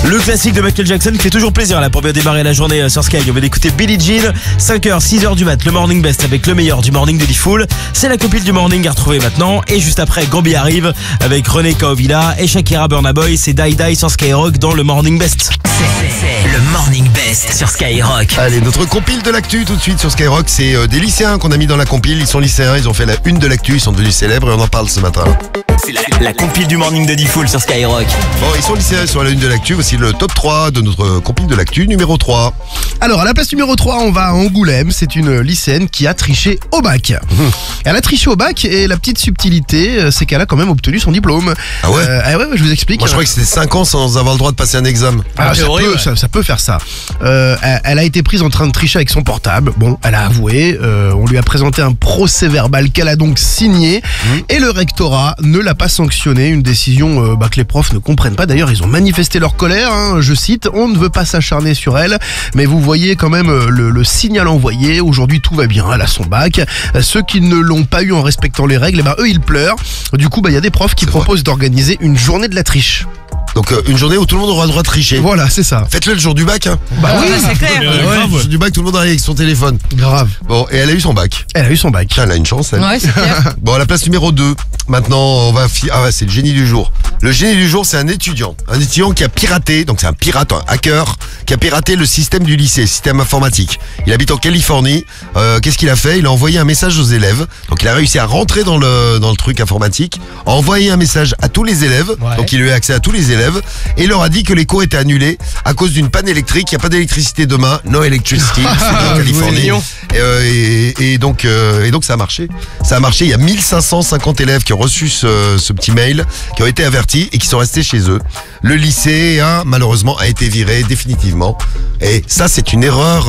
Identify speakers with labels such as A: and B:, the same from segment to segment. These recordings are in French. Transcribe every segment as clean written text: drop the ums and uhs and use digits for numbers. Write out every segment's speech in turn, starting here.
A: Le classique de Michael Jackson qui fait toujours plaisir là pour bien démarrer la journée sur Sky. On va écouter Billie Jean, 5h, 6h du mat, le Morning Best avec le meilleur du Morning de Diffoul. C'est la compile du Morning à retrouver maintenant. Et juste après, Gambi arrive avec René Kaovila et Shakira Burna Boy. C'est Die Die sur Skyrock dans le Morning Best.
B: C'est le Morning Best sur Skyrock.
C: Allez, notre compile de l'actu tout de suite sur Skyrock, c'est des lycéens qu'on a mis dans la compile. Ils sont lycéens, ils ont fait la une de l'actu, ils sont devenus célèbres et on en parle ce matin.
B: C'est la compile du Morning de Diffoul sur Skyrock.
C: Bon, ils sont lycéens, ils sont à la une de l'actu. Voici le top 3 de notre compile de l'actu, numéro 3.
D: Alors, à la place numéro 3, on va à Angoulême. C'est une lycéenne qui a triché au bac. Elle a triché au bac et la petite subtilité, c'est qu'elle a quand même obtenu son diplôme.
C: Ah ouais
D: ouais, je vous explique.
C: Moi, je croyais que c'était 5 ans sans avoir le droit de passer un examen.
D: Ah, ça peut faire ça. Elle a été prise en train de tricher avec son portable. Bon, elle a avoué. On lui a présenté un procès verbal qu'elle a donc signé. Et le rectorat ne l'a pas sanctionné. Une décision que les profs ne comprennent pas. D'ailleurs, ils ont manifesté leur colère. Je cite, on ne veut pas s'acharner sur elle. Mais vous voyez quand même le signal envoyé. Aujourd'hui, tout va bien. Elle a son bac. Ceux qui ne l'ont pas eu en respectant les règles, eux, ils pleurent. Du coup, il y a des profs qui proposent d'organiser une journée de la triche.
C: Donc une journée où tout le monde aura le droit de tricher.
D: Voilà, c'est ça.
C: Faites-le le jour du bac.
D: Bah oui,
E: c'est clair.
C: Le jour du bac, tout le monde arrive avec son téléphone.
D: Grave.
C: Bon, et elle a eu son bac.
D: Elle a eu son bac.
C: Elle a une chance, elle.
E: Ouais, c'est clair.
C: Bon, à la place numéro 2, maintenant, on va... c'est le génie du jour. Le génie du jour, c'est un étudiant. Un étudiant qui a piraté, donc c'est un pirate, un hacker, qui a piraté le système du lycée, système informatique. Il habite en Californie. Qu'est-ce qu'il a fait? Il a envoyé un message aux élèves. Donc il a réussi à rentrer dans le truc informatique, a envoyé un message à tous les élèves.
D: Ouais.
C: Donc il a eu accès à tous les élèves. Et il leur a dit que les cours étaient annulés à cause d'une panne électrique. Il n'y a pas d'électricité demain. No electricity. C'est en Californie. Et donc ça a marché. Ça a marché. Il y a 1550 élèves qui ont reçu ce petit mail, qui ont été avertis et qui sont restés chez eux. Le lycée, malheureusement, a été viré définitivement. Et ça, c'est une erreur.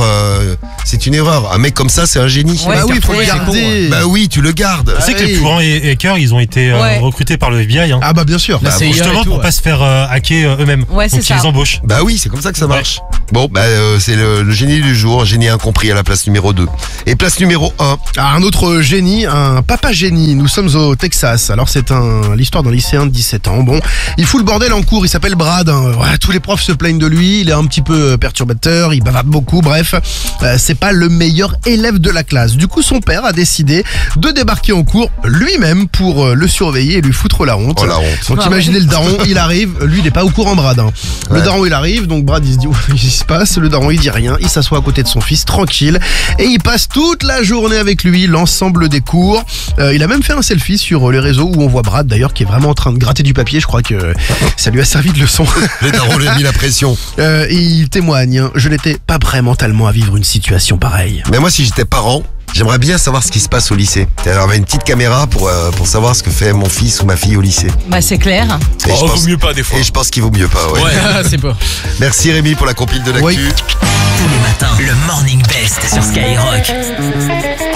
C: Un mec comme ça, c'est un génie.
E: Ouais,
D: Bah oui, il faut le
E: c'est
D: garder.
C: Bah oui, tu le gardes.
F: Tu sais que les plus grands hackers, ils ont été
E: Ouais.
F: recrutés par le FBI.
D: Ah bah bien sûr.
F: Justement pour pas se faire hacker eux-mêmes.
E: Ouais, c'est
F: Donc ils
E: ça.
F: les embauchent.
C: Bah oui, c'est comme ça que ça marche. Bon, c'est le génie du jour, génie incompris à la place numéro 2. Et place numéro 1.
D: Un autre génie, un papa génie. Nous sommes au Texas. Alors c'est l'histoire d'un lycéen de 17 ans. Bon, il fout le bordel en cours. Il s'appelle Brad. Voilà, tous les profs se plaignent de lui. Il est un petit peu perturbateur. Il bavarde beaucoup. Bref, c'est pas le meilleur élève de la classe. Du coup, son père a décidé de débarquer en cours lui-même pour le surveiller et lui foutre la honte.
C: Oh la honte.
D: Donc imaginez le daron, il arrive. Lui, il est pas au courant, Brad. Le
C: Ouais.
D: daron, il arrive. Donc Brad, il se dit, qu'est-ce qui se passe? Le daron, il dit rien. Il s'assoit à côté de son fils, tranquille. Et il passe toute la journée avec lui, l'ensemble des cours. Il a même fait un selfie sur les réseaux où on voit Brad, d'ailleurs, qui est vraiment en train de gratter du papier. Je crois que ça lui a servi de leçon.
C: Le daron lui a mis la pression.
D: Et il témoigne, je n'étais pas prêt mentalement à vivre une situation pareille.
C: Mais moi, si j'étais parent, j'aimerais bien savoir ce qui se passe au lycée. Avoir une petite caméra pour savoir ce que fait mon fils ou ma fille au lycée.
E: Bah, c'est clair.
C: Et je pense-
A: vaut mieux pas des fois.
C: Et je pense qu'il vaut mieux pas, ouais.
A: c'est pas.
C: Merci Rémi pour la compile de l'actu.
D: Oui.
B: Tous les matins, le Morning Best sur Skyrock.